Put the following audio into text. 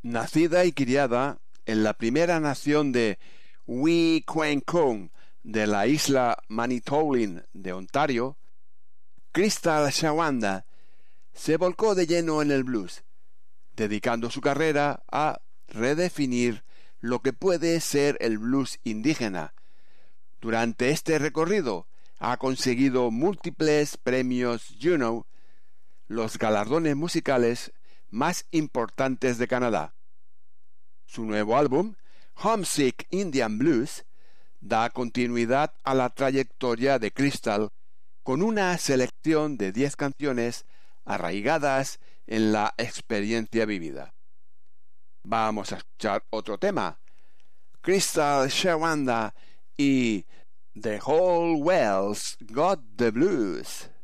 Nacida y criada en la primera nación de Wee-Queen-Coon de la isla Manitoulin de Ontario, Crystal Shawanda se volcó de lleno en el blues, dedicando su carrera a redefinir lo que puede ser el blues indígena. Durante este recorrido ha conseguido múltiples premios Juno, los galardones musicales más importantes de Canadá. Su nuevo álbum, Homesick Indian Blues, da continuidad a la trayectoria de Crystal con una selección de 10 canciones arraigadas en la experiencia vivida. Vamos a escuchar otro tema, Crystal Shawanda y The Whole World's Got the Blues.